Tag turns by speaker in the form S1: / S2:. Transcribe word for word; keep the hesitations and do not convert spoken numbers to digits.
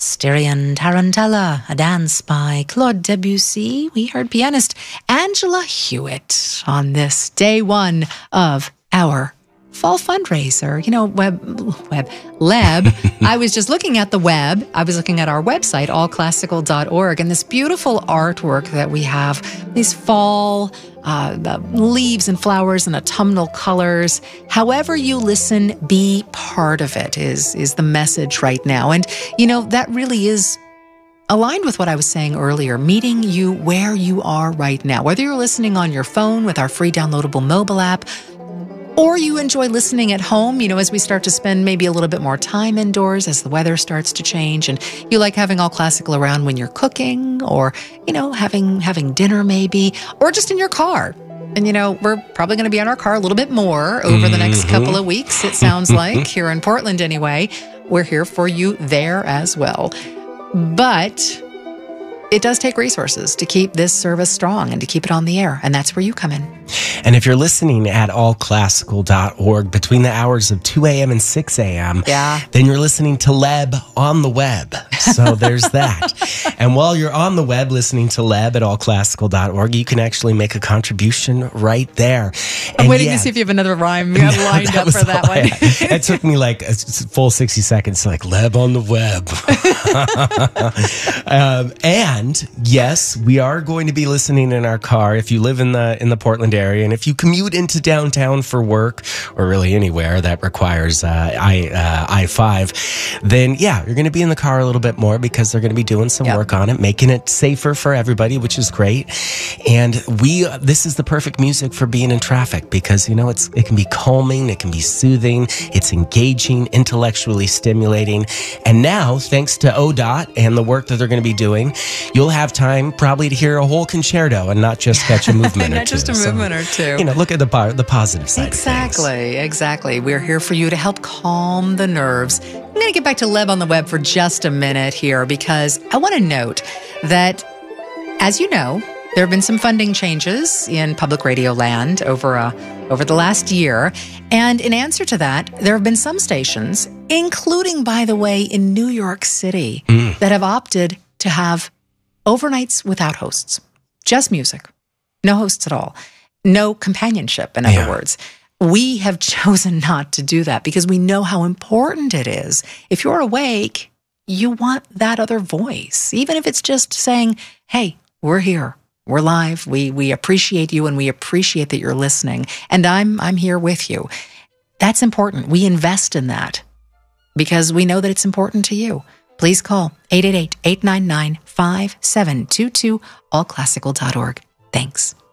S1: Styrian Tarantella, a dance by Claude Debussy. We heard pianist Angela Hewitt on this day one of our fall fundraiser. You know, web, web, leb. I was just looking at the web. I was looking at our website, all classical dot org, and this beautiful artwork that we have, these fall uh, the leaves and flowers and autumnal colors. However you listen, be part of it is, is the message right now. And, you know, that really is aligned with what I was saying earlier, meeting you where you are right now. Whether you're listening on your phone with our free downloadable mobile app, or you enjoy listening at home, you know, as we start to spend maybe a little bit more time indoors as the weather starts to change, and you like having All Classical around when you're cooking, or, you know, having having dinner maybe, or just in your car. And, you know, we're probably going to be in our car a little bit more over mm-hmm. the next couple of weeks, it sounds like, here in Portland anyway. We're here for you there as well. But it does take resources to keep this service strong and to keep it on the air, and that's where you come in.
S2: And if you're listening at all classical dot org between the hours of two a.m. and six a.m.,
S1: yeah.
S2: then you're listening to Leb on the web. So there's that. And while you're on the web listening to Leb at all classical dot org, you can actually make a contribution right there.
S1: I'm and waiting yeah, to see if you have another rhyme no, lined up for that one.
S2: It took me like a full sixty seconds to like Leb on the web. um, and yes, we are going to be listening in our car if you live in the in the Portland area, and if you commute into downtown for work, or really anywhere that requires uh, I uh, I five, then yeah, you're going to be in the car a little bit more because they're going to be doing some yep. work on it, making it safer for everybody, which is great. And we uh, this is the perfect music for being in traffic because, you know, it's it can be calming, it can be soothing, it's engaging, intellectually stimulating. And now, thanks to O D O T and the work that they're going to be doing, you'll have time probably to hear a whole concerto and not just catch a movement or
S1: not
S2: two.
S1: just a
S2: So,
S1: movement or two.
S2: You know, look at the the positive side
S1: exactly,
S2: of things.
S1: Exactly. We're here for you to help calm the nerves. I'm going to get back to Leb on the web for just a minute here because I want to note that, as you know, there have been some funding changes in public radio land over a, over the last year. And in answer to that, there have been some stations, including, by the way, in New York City, mm. that have opted to have overnights without hosts. Just music. No hosts at all. No companionship, in other
S2: yeah.
S1: words. We have chosen not to do that because we know how important it is. If you're awake, you want that other voice, even if it's just saying, hey, we're here. We're live. We we appreciate you and we appreciate that you're listening. And I'm I'm here with you. That's important. We invest in that because we know that it's important to you. Please call eight eight eight, eight nine nine, five seven two two, all classical dot org. Thanks.